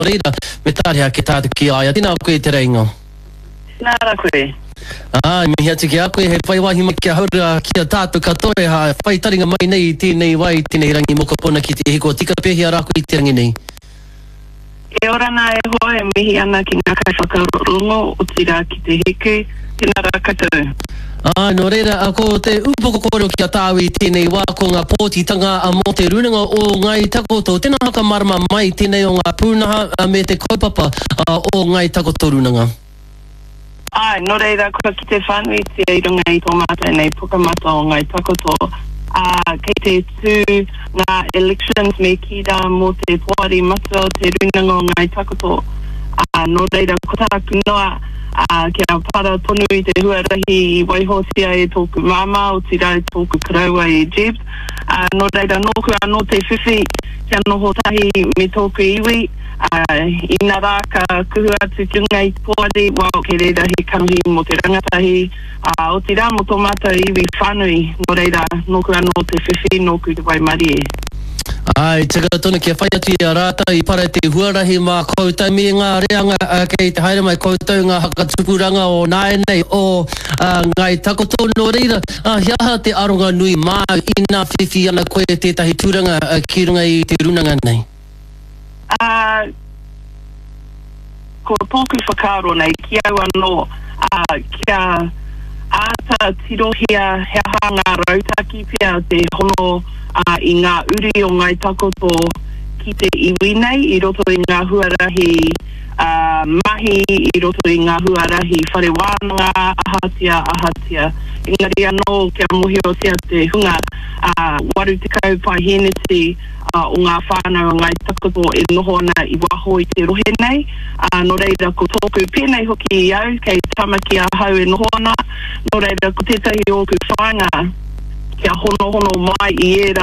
reira, me tārea ke tātu ki aia. Tina koe te reingo. Tina ra koe. Me hea tiki a koe, he whai wahima kia haura kia tātu katoe, ha whai taringa mai nei, tēnei wai, tēnei rangi mokopona ki te hiko. Tika pēhia rā koe i te rangi nei. E ora nā e hoa e mihi ana ki ngā kai whakarungo o tira ki te heke, tina rā katoe. No reira, ko te upoko koro kia tāwi tēnei wā ko ngā pōtitanga mō te runanga o ngai takoto. Tēnā haka marama mai tēnei o ngā pūnaha me te kaupapa o ngai takoto runanga. No reira, kua ki te whanui te irunga i tō mata nei pukamata o ngai takoto. Kei te tū ngā elections me kira mō te puari matua o te runanga o ngai takoto. No reira, ko tāku noa kia para tonu i te huarahi i Waihotia e tōku mama o tira e tōku karaua e Jeb. No reira, nōku anō te whiwhi kia noho tahi me tōku iwi. Ina rā ka kuhu atu ki ngai puari wao ke reira he kanuhi mo te rangatahi. O tira mo tō mata iwi whanui, no reira, nōku anō te whiwhi, nōku te waimari e. Tika tonu kia whai atu i a rāta i para te huarahi mā koutou me ngā reanga kei te haere mai koutou ngā hakatupuranga o nāe nei o ngai takoto no reira. Hiaha te aronga nui mā i nā whiwhi ana koe tētahi tūranga ki runga i te runanga nei. Ko tōku whakaro nei, ki au anō, kia āta tirohia hea ngā rautaki pia te hono i ngā uri o ngai takoto ki te iwi nei, i roto i ngā huarahi mahi, i roto i ngā huarahi whare wānanga, ahatia. Engari anō kia mohi o tia te hunga, waru te kau pai heneti o ngā whānau o ngai takoto e noho ana i waho i te rohe nei. No reira, ko tōku pēnei hoki i au, kei tamaki a hau e noho ana. No reira, ko tētahi o ku whāinga, kia hono mai i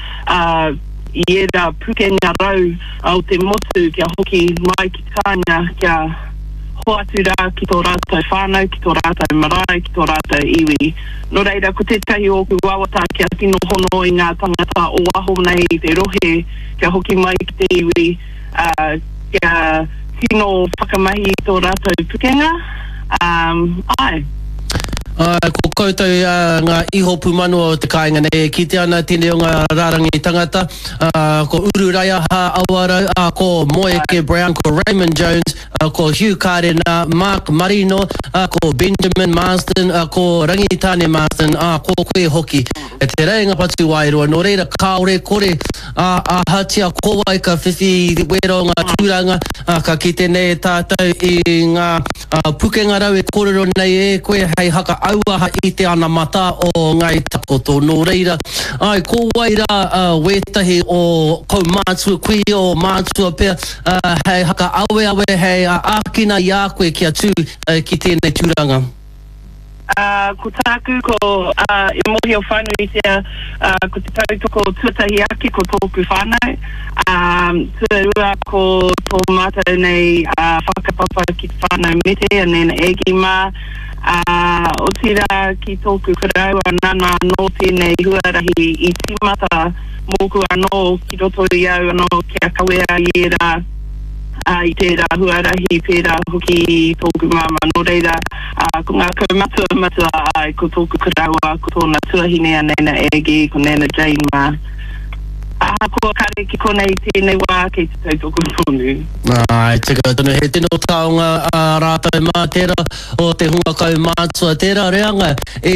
era pukenga rau o te motu kia hoki mai ki tānia kia hoatu rā ki tō rātou whānau, ki tō rātou marae, ki tō rātou iwi. No reira, ko tētahi o ku wawata kia tino hono i ngā tangata o waho nei i te rohe, kia hoki mai ki te iwi, kia tino whakamahi i tō rātou pukenga. Ko koutou ngā iho pumanu o te kāinga nei, ki te ana tēnei o ngā rārangi tangata, ko Uru Raiaha Awarau, ko Moeke Brown, ko Raymond Jones, ko Hugh Karena, Mark Marino, ko Benjamin Marsden, ko Rangitane Marsden, ko koe hoki. E te reinga patu wairoa, no reira kaore kore ahatia kowai ka whiwhi wera o ngā tūranga, ka kite nei tātou i ngā pukenga rau e kōrero nei e koe hei haka auaha i te ana mata o ngai takoto. No reira, ko waira wetahi o kou mātua, kui o mātua pia, hei haka awe hei ākina i a koe kia tū ki tēnei tūranga. Ko tāku ko e mohi o whānui tia, ko te tautoko tuatahi ake ko tōku whānau. Tuarua ko tō mātou nei whakapapa ki te whānau mete, anena egi mā. O tira ki tōku karaua nana no tēnei huarahi i timata mōku anō ki roto i au anō kia kawea i era i tērā huarahi pērā hoki i tōku mama. No reira, ko ngā kaumata ai ko tōku karaua, ko tōna tuahine anena egi, ko nena Jane mā. Ko kare ki konei tēnei wā kei te tautoko tonu. Tika tonu, he tino taonga rātou mā tērā o te hunga kau mātua tērā reanga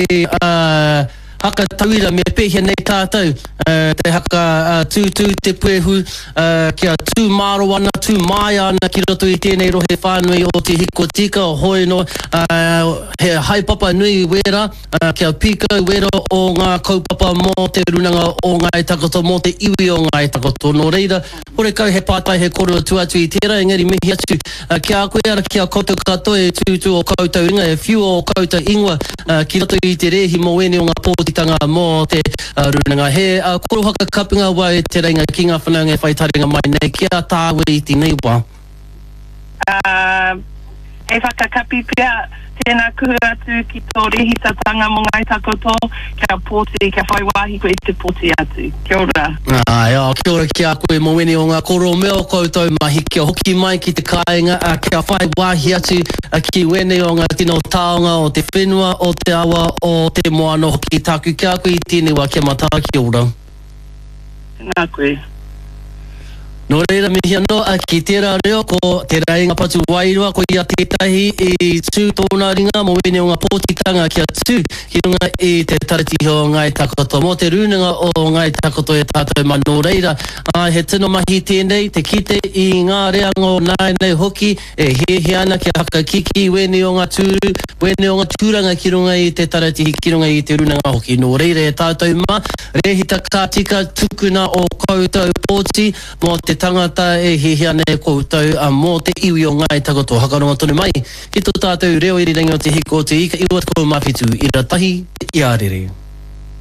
haka tauira me pēhia nei tātou, te haka tūtū te puehu, kia tū māro ana, tū mai ana ki roto i tēnei rohe whānui o te hiko tika o hoi no, he haipapa nui wera, kia piko wera o ngā kaupapa mō te runanga o ngai takoto, mō te iwi o ngai takoto. No reira, hore kau he pātai he koro tuatu i tērā, engari mihi atu, kia koe ara kia koutou katoe tūtū o koutou inga, e whiu o koutou ingoa, ki roto i te rehi mo wene o ngā pōtitanga mō te runanga. He koro haka kapinga wai te reinga ki ngā whanaunga e whaitaringa mai nei, kia tāwe i tēnei wā. e whakakapi pia tēnā kuhu atu ki tō rehitatanga mo ngai takoto kia pōti, kia whai wāhi ko i te pōti atu. Kia ora. Ia, kia ora ki a koe mo wene o ngā koro meo koutou mahi kia hoki mai ki te kāinga kia whai wāhi atu ki wene o ngā tino taonga o te whenua, o te awa, o te moano hoki taku kia koe i tēnei wā kia mata kia ora. Nā koe. No reira mihi anō ki tērā reo ko te reinga patu wairua ko ia tētahi i tū tōna ringa mo wene o ngā pōtitanga kia tū ki runga i te taratiho o Ngai Takoto. Mo te runanga o Ngai Takoto e tātou mano reira. He tino mahi tēnei te kite i ngā reango nai nei hoki e hehe ana kia haka kiki wene o ngā tūru, wene o ngā tūranga ki runga i te taratihi ki runga i te runanga hoki. No reira e tātou ma rehita kātika tukuna o koutou pōti mo te tangata e hehe ana e koutou mō te iwi o Ngai Takoto. Hakaronga tonu mai ki tō tātou reo irirangi o te hiko o te ika iwa kou mawhitu i ratahi i ārere.